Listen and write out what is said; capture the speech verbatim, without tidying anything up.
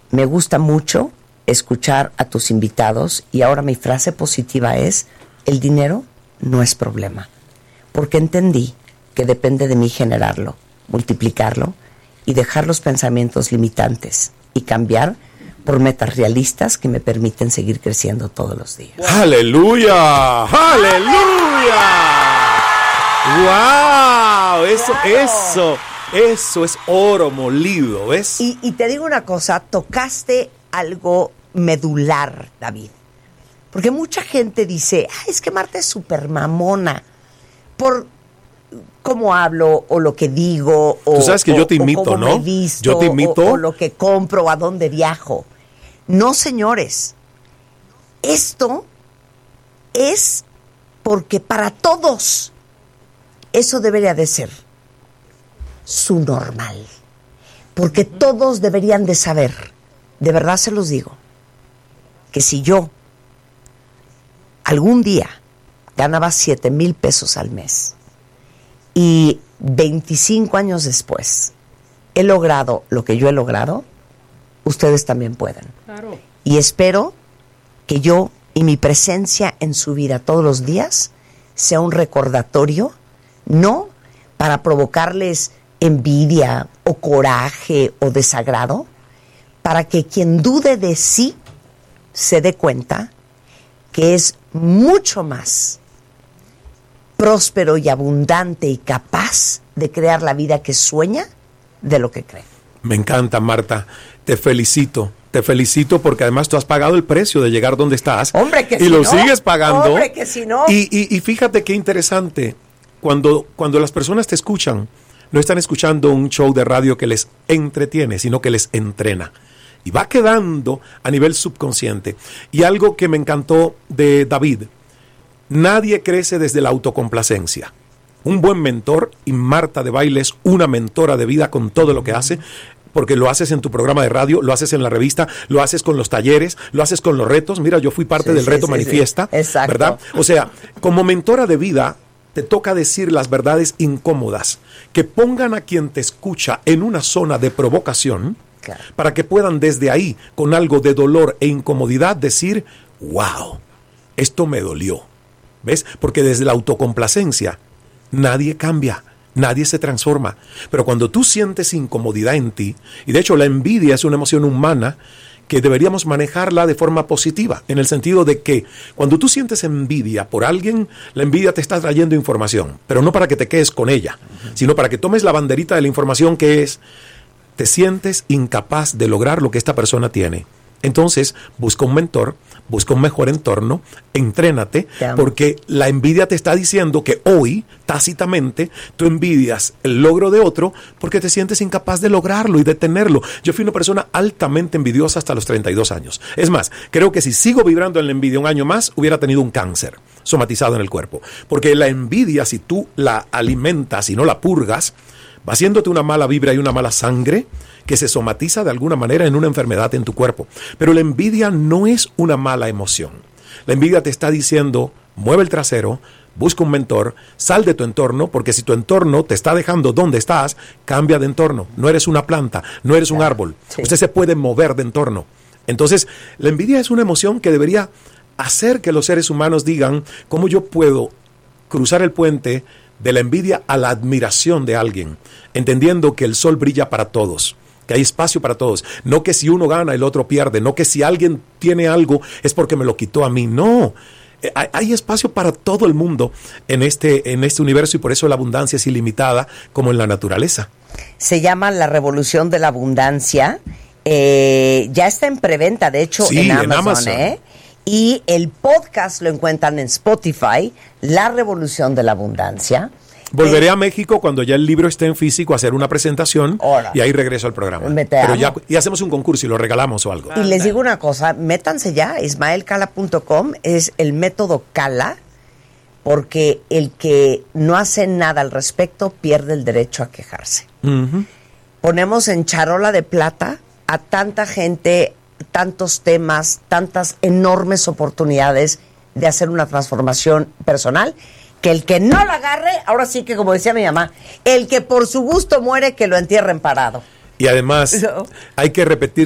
me gusta mucho escuchar a tus invitados y ahora mi frase positiva es, el dinero no es problema, porque entendí que depende de mí generarlo, multiplicarlo y dejar los pensamientos limitantes y cambiar por metas realistas que me permiten seguir creciendo todos los días. ¡Aleluya! ¡Aleluya! ¡Wow! Eso, Claro. eso, eso es oro molido, ¿ves? Y, y te digo una cosa, tocaste algo medular, David. Porque mucha gente dice, ay, es que Marta es súper mamona por cómo hablo o lo que digo. O, Tú sabes que o, yo te o imito, cómo ¿no? me he visto, Yo te imito. O, o lo que compro o a dónde viajo. No, señores. Esto es porque para todos eso debería de ser su normal. Porque todos deberían de saber, de verdad se los digo, que si yo algún día ganaba siete mil pesos al mes y veinticinco años después he logrado lo que yo he logrado, ustedes también pueden. Claro. Y espero que yo y mi presencia en su vida todos los días sea un recordatorio, no para provocarles envidia o coraje o desagrado, para que quien dude de sí se dé cuenta que es mucho más próspero y abundante y capaz de crear la vida que sueña de lo que cree. Me encanta, Marta. Te felicito. Te felicito porque además tú has pagado el precio de llegar donde estás. Hombre, que y si lo no. sigues pagando. Hombre, que si no. Y, y, y fíjate qué interesante. Cuando, cuando las personas te escuchan, no están escuchando un show de radio que les entretiene, sino que les entrena. Y va quedando a nivel subconsciente. Y algo que me encantó de David, nadie crece desde la autocomplacencia. Un buen mentor, y Marta de Baile es una mentora de vida con todo lo que hace, porque lo haces en tu programa de radio, lo haces en la revista, lo haces con los talleres, lo haces con los retos. Mira, yo fui parte Sí, del sí, reto sí, Manifiesta, sí. Exacto. ¿verdad? O sea, como mentora de vida, te toca decir las verdades incómodas, que pongan a quien te escucha en una zona de provocación, Claro. para que puedan desde ahí, con algo de dolor e incomodidad, decir, wow, esto me dolió. ¿Ves? Porque desde la autocomplacencia, nadie cambia, nadie se transforma. Pero cuando tú sientes incomodidad en ti, y de hecho la envidia es una emoción humana que deberíamos manejarla de forma positiva, en el sentido de que cuando tú sientes envidia por alguien, la envidia te está trayendo información, pero no para que te quedes con ella, uh-huh. sino para que tomes la banderita de la información que es, te sientes incapaz de lograr lo que esta persona tiene. Entonces, busca un mentor, busca un mejor entorno, entrénate, porque la envidia te está diciendo que hoy, tácitamente, tú envidias el logro de otro porque te sientes incapaz de lograrlo y de tenerlo. Yo fui una persona altamente envidiosa hasta los treinta y dos años. Es más, creo que si sigo vibrando en la envidia un año más, hubiera tenido un cáncer somatizado en el cuerpo. Porque la envidia, si tú la alimentas y no la purgas, va haciéndote una mala vibra y una mala sangre que se somatiza de alguna manera en una enfermedad en tu cuerpo. Pero la envidia no es una mala emoción. La envidia te está diciendo, mueve el trasero, busca un mentor, sal de tu entorno, porque si tu entorno te está dejando donde estás, cambia de entorno. No eres una planta, no eres un árbol. Sí. Usted se puede mover de entorno. Entonces, la envidia es una emoción que debería hacer que los seres humanos digan, ¿cómo yo puedo cruzar el puente de la envidia a la admiración de alguien, entendiendo que el sol brilla para todos, que hay espacio para todos, no que si uno gana el otro pierde, no que si alguien tiene algo es porque me lo quitó a mí, no, hay, hay espacio para todo el mundo en este, en este universo y por eso la abundancia es ilimitada como en la naturaleza. Se llama La Revolución de la Abundancia, eh, ya está en preventa, de hecho, sí, en Amazon, en Amazon. ¿eh? Y el podcast lo encuentran en Spotify, La Revolución de la Abundancia. Volveré eh, a México cuando ya el libro esté en físico a hacer una presentación. Ahora, y ahí regreso al programa. Pero ya y hacemos un concurso y lo regalamos o algo. Y les digo una cosa, métanse ya, ismael cala punto com es el método Cala, porque el que no hace nada al respecto pierde el derecho a quejarse. Uh-huh. Ponemos en charola de plata a tanta gente, tantos temas, tantas enormes oportunidades de hacer una transformación personal, que el que no la agarre, ahora sí que como decía mi mamá, el que por su gusto muere, que lo entierren parado. Y además, no. hay que repetir